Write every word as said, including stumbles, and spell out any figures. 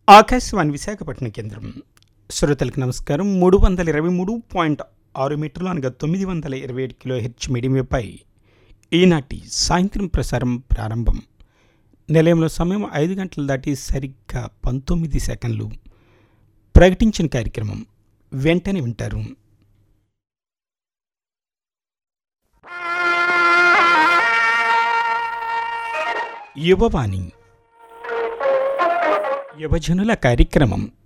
ఆకాశవాణి విశాఖపట్నం కేంద్రం. శ్రోతలకు నమస్కారం. మూడు వందల ఇరవై మూడు పాయింట్ ఆరు మీటర్లు అనగా తొమ్మిది వందల ఇరవై ఏడు కిలో హెచ్ మీడియంపై ఈనాటి సాయంత్రం ప్రసారం ప్రారంభం. నిలయంలో సమయం ఐదు గంటలు దాటి సరిగ్గా పంతొమ్మిది సెకండ్లు. ప్రకటించిన కార్యక్రమం వెంటనే వింటారు. యువవాణి యువజనుల కార్యక్రమం.